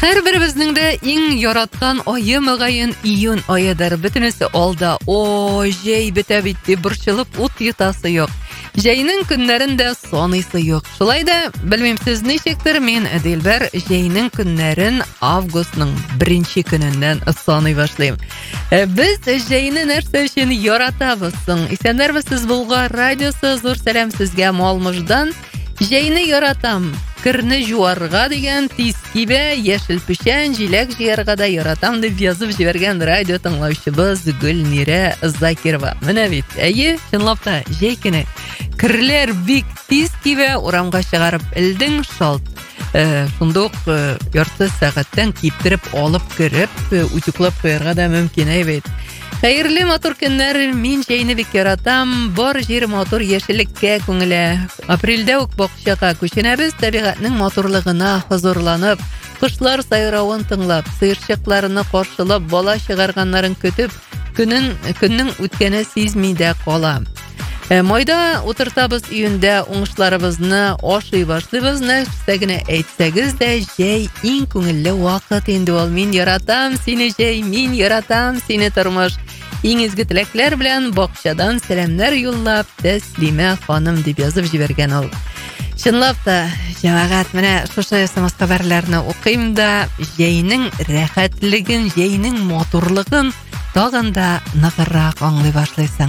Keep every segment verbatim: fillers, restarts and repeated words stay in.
Һәрберебезнең дә иң яраткан айы мөгаен июнь айыдыр. Бөтенесе алда. О, җәй бетә бит дип борчылып ут йотасы юк. Җәйнең көннәрендә саныйсы юк. Шулай да, белмим сез ничектер, мин Дилбәр җәйнең көннәрен августның беренче көненнән саный башлыйм. Без җәйне нәрсә өчен яратабыз соң? Исәннәрме сез Болгар радиосы, зур сәлам сезгә Малмыждан. Җәйне яратам. Кырны жуарга дигән тиз кибә, яшел печән, җиләк җыярга да яратам дип язып җибәргән радио тыңлаучыбыз Гөлнирә Закирова. Менә бит, әйе, чынлап та җәй көне кирләр бик тиз кибә, урамга чыгарып элдең шалт. Шундук ярты сәгатьтән киптереп алып кереп, утыклап куярга да мөмкин, әйбәт. Хәерле матур көннәр, мин җәйне бик яратам. Бар җир матур яшеллеккә күңелә. Апрельдә үк бакчага күченәбез, табигатьнең матурлыгына хозурланып, кошлар сайравын тыңлап, сыерчыкларны каршылап, бала чыгарганнарын көтеп, көннең көннең үткәне сизми дә кала. Майда утыртабыз июньдә, уңышларыбызны ашый башлыйбыз. Нәрсә генә әйтсәгез дә, җәй иң күңелле вакыт инде ул. Мин яратам сине җәй, мин яратам сине тормыш. Иң изге теләкләр белән бакчадан сәламнар юллап, Тәслимә ханым дип язып җибәргән ул. Чынлап та, җәмәгать, менә шушы смс хәбәрләрне укыйм да, җәйнең рәхәтлеген, җәйнең матурлыгын тагын да ныгыррак аңлый башлыйсың.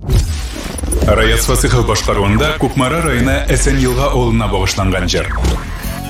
Раят Фасыхов башкаруында Кукмара районы Әсән елга авылына багышланган җыр.